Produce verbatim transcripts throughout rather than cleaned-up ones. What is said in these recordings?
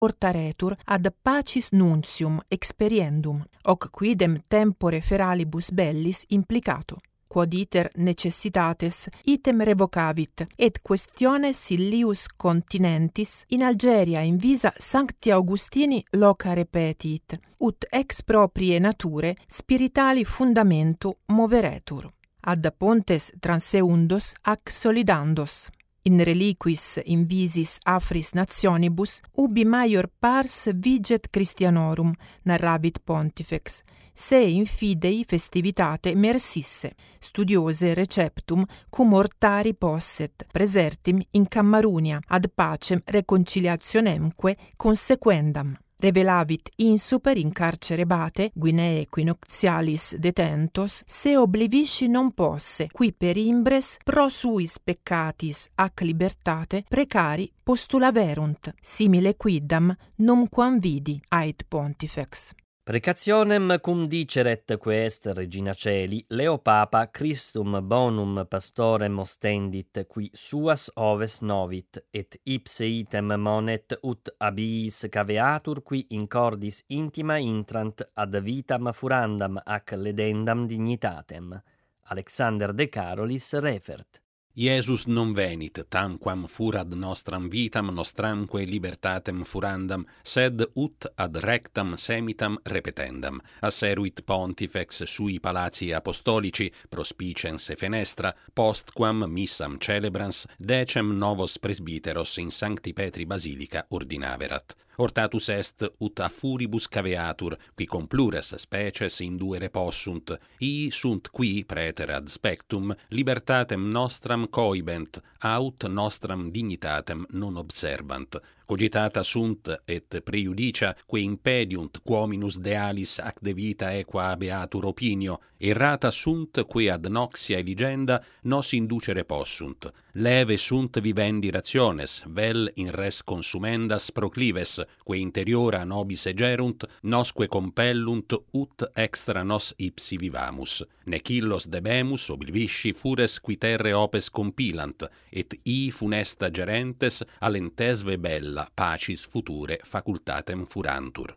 portaretur ad pacis nuntium experiendum, hoc quidem tempore feralibus bellis implicato. Quod iter necessitates item revocavit, et questiones illius continentis in Algeria invisa Sancti Augustini loca repetit, ut ex proprie nature spiritali fundamento moveretur. Ad pontes transeundos ac solidandos. In reliquis invisis afris nationibus, ubi maior pars viget Christianorum, narravit Pontifex, se in fidei festivitate mersisse, studiose receptum cum hortari posset, presertim in Cammarunia, ad pacem reconciliationemque consequendam. Revelavit insuper in carcere bate, Guinee quinoctialis detentos, se oblivisci non posse, qui per imbres pro suis peccatis ac libertate precari postulaverunt, simile quidam numquam vidi, ait Pontifex. Precationem cum diceret que est Regina Celi, Leo Papa Christum bonum pastorem ostendit, qui suas oves novit, et ipse item monet ut abiis caveatur, qui in cordis intima intrant ad vitam furandam ac ledendam dignitatem. Alexander de Carolis refert. Iesus non venit tamquam furad nostram vitam nostramque libertatem furandam, sed ut ad rectam semitam repetendam. Asseruit Pontifex sui palati apostolici, prospicens e fenestra, postquam missam celebrans, decem novos presbiteros in Sancti Petri Basilica ordinaverat. Hortatus est ut a furibus caveatur, qui com plures species induere possunt, i sunt qui praeter ad spectum libertatem nostram coibent, aut nostram dignitatem non observant. Cogitata sunt et preiudicia que impediunt quominus dealis ac de vita equa habeatur opinio, errata sunt que ad noxia eligenda nos inducere possunt. Leve sunt vivendi rationes, vel in res consumendas proclives, que interiora nobis egerunt, nosque compellunt ut extra nos ipsi vivamus. Nec illos debemus oblivisci fures qui terre opes compilant, et i funesta gerentes alentesve bella pacis future facultatem furantur.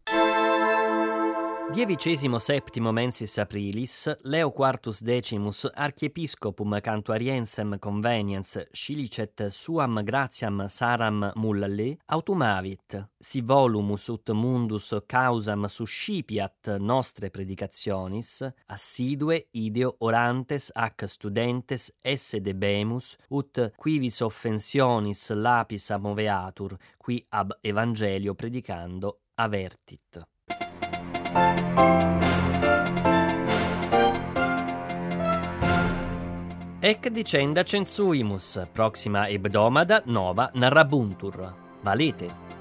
Dievicesimo septimo mensis aprilis, Leo quartus decimus archiepiscopum cantuariensem conveniens scilicet suam gratiam saram mullalle autumavit, si volumus ut mundus causam suscipiat nostre predicationis, assidue ideo orantes ac studentes esse debemus, ut quivis offensionis lapis amoveatur, qui ab evangelio predicando avertit. Ec dicenda censuimus, proxima hebdomada nova narrabuntur. Valete.